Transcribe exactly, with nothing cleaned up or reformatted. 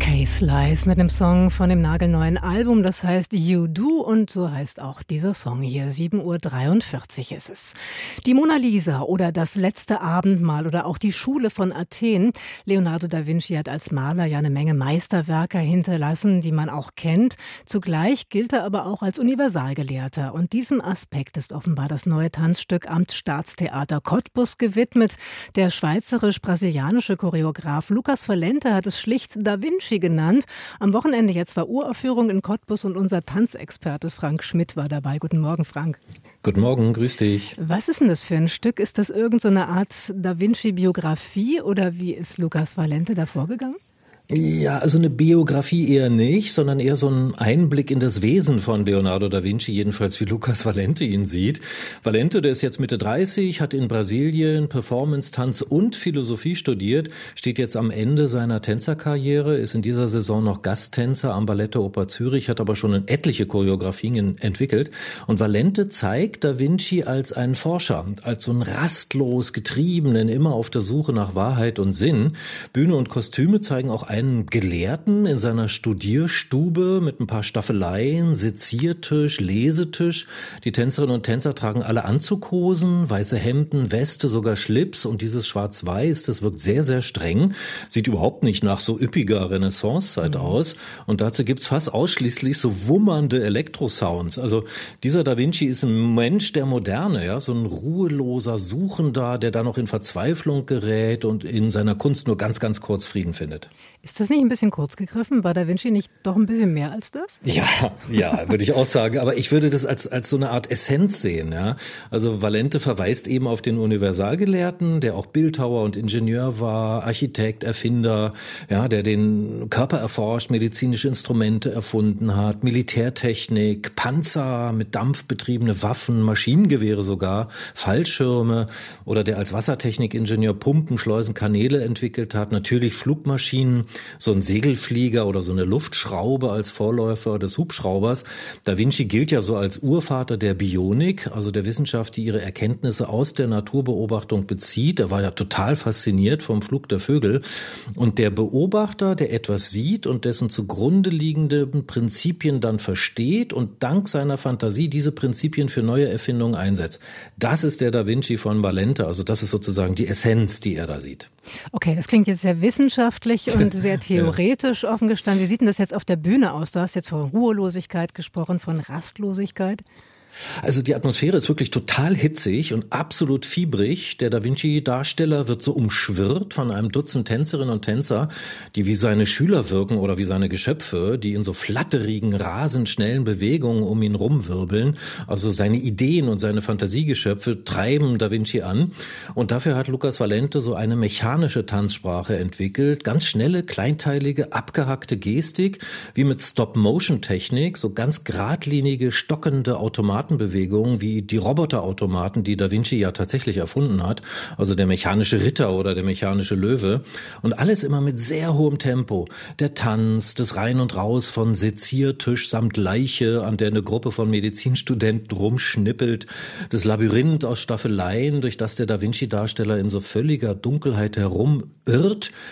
K-Slice mit einem Song von dem nagelneuen Album, das heißt You Do, und so heißt auch dieser Song hier. sieben Uhr dreiundvierzig ist es. Die Mona Lisa oder das letzte Abendmahl oder auch die Schule von Athen. Leonardo da Vinci hat als Maler ja eine Menge Meisterwerke hinterlassen, die man auch kennt. Zugleich gilt er aber auch als Universalgelehrter. Und diesem Aspekt ist offenbar das neue Tanzstück am Staatstheater Cottbus gewidmet. Der schweizerisch-brasilianische Choreograf Lucas Valente hat es schlicht Da Vinci genannt. Am Wochenende jetzt war Uraufführung in Cottbus und unser Tanzexperte Frank Schmidt war dabei. Guten Morgen, Frank. Guten Morgen, grüß dich. Was ist denn das für ein Stück? Ist das irgendeine Art Da Vinci-Biografie oder wie ist Lucas Valente da vorgegangen? Ja, also eine Biografie eher nicht, sondern eher so ein Einblick in das Wesen von Leonardo da Vinci, jedenfalls wie Lucas Valente ihn sieht. Valente, der ist jetzt Mitte dreißig, hat in Brasilien Performance, Tanz und Philosophie studiert, steht jetzt am Ende seiner Tänzerkarriere, ist in dieser Saison noch Gasttänzer am Ballett der Oper Zürich, hat aber schon etliche Choreografien entwickelt. Und Valente zeigt da Vinci als einen Forscher, als so einen rastlos Getriebenen, immer auf der Suche nach Wahrheit und Sinn. Bühne und Kostüme zeigen auch einen Gelehrten in seiner Studierstube mit ein paar Staffeleien, Seziertisch, Lesetisch. Die Tänzerinnen und Tänzer tragen alle Anzughosen, weiße Hemden, Weste, sogar Schlips, und dieses Schwarz-Weiß, das wirkt sehr, sehr streng. Sieht überhaupt nicht nach so üppiger Renaissancezeit mhm. aus. Und dazu gibt's fast ausschließlich so wummernde Elektrosounds. Also dieser Da Vinci ist ein Mensch der Moderne, ja, so ein ruheloser Suchender, der da noch in Verzweiflung gerät und in seiner Kunst nur ganz, ganz kurz Frieden findet. Ist das nicht ein bisschen kurz gegriffen? War Da Vinci nicht doch ein bisschen mehr als das? Ja, ja, würde ich auch sagen. Aber ich würde das als als so eine Art Essenz sehen. Ja, also Valente verweist eben auf den Universalgelehrten, der auch Bildhauer und Ingenieur war, Architekt, Erfinder, ja, der den Körper erforscht, medizinische Instrumente erfunden hat, Militärtechnik, Panzer mit Dampf betriebene Waffen, Maschinengewehre sogar, Fallschirme, oder der als Wassertechnikingenieur Pumpen, Schleusen, Kanäle entwickelt hat, natürlich Flugmaschinen, so ein Segelflieger oder so eine Luftschraube als Vorläufer des Hubschraubers. Da Vinci gilt ja so als Urvater der Bionik, also der Wissenschaft, die ihre Erkenntnisse aus der Naturbeobachtung bezieht. Er war ja total fasziniert vom Flug der Vögel. Und der Beobachter, der etwas sieht und dessen zugrunde liegenden Prinzipien dann versteht und dank seiner Fantasie diese Prinzipien für neue Erfindungen einsetzt. Das ist der Da Vinci von Valente. Also das ist sozusagen die Essenz, die er da sieht. Okay, das klingt jetzt sehr wissenschaftlich und sehr theoretisch offen gestanden. Wie sieht denn das jetzt auf der Bühne aus? Du hast jetzt von Ruhelosigkeit gesprochen, von Rastlosigkeit. Also die Atmosphäre ist wirklich total hitzig und absolut fiebrig. Der Da Vinci-Darsteller wird so umschwirrt von einem Dutzend Tänzerinnen und Tänzer, die wie seine Schüler wirken oder wie seine Geschöpfe, die in so flatterigen, rasend schnellen Bewegungen um ihn rumwirbeln. Also seine Ideen und seine Fantasiegeschöpfe treiben Da Vinci an. Und dafür hat Lucas Valente so eine mechanische Tanzsprache entwickelt. Ganz schnelle, kleinteilige, abgehackte Gestik, wie mit Stop-Motion-Technik, so ganz geradlinige, stockende Automaten. Bewegungen wie die Roboterautomaten, die Da Vinci ja tatsächlich erfunden hat, also der mechanische Ritter oder der mechanische Löwe, und alles immer mit sehr hohem Tempo. Der Tanz, das Rein und Raus von Seziertisch samt Leiche, an der eine Gruppe von Medizinstudenten rumschnippelt, das Labyrinth aus Staffeleien, durch das der Da Vinci-Darsteller in so völliger Dunkelheit herumirrt,